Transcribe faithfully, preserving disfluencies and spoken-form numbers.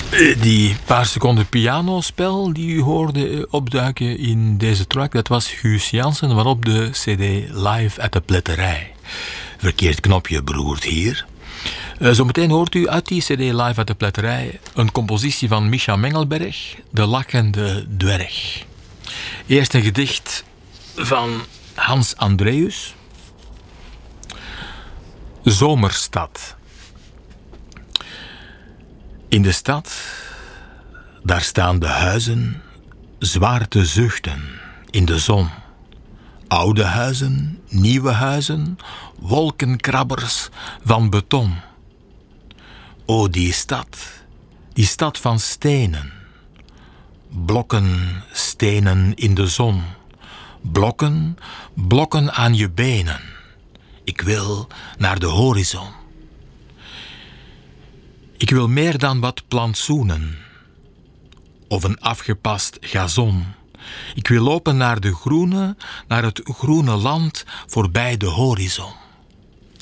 Die paar seconden pianospel die u hoorde opduiken in deze track, dat was Guus Jansen, waarop de cd Live at de Pletterij. Verkeerd knopje beroerd hier. Uh, zometeen hoort u uit die cd Live at de Pletterij een compositie van Mischa Mengelberg, De Lachende Dwerg. Eerst een gedicht van Hans Andreus. Zomerstad. In de stad, daar staan de huizen zwaar te zuchten in de zon. Oude huizen, nieuwe huizen, wolkenkrabbers van beton. O, die stad, die stad van stenen. Blokken stenen in de zon. Blokken, blokken aan je benen. Ik wil naar de horizon. Ik wil meer dan wat plantsoenen of een afgepast gazon. Ik wil lopen naar de groene, naar het groene land voorbij de horizon.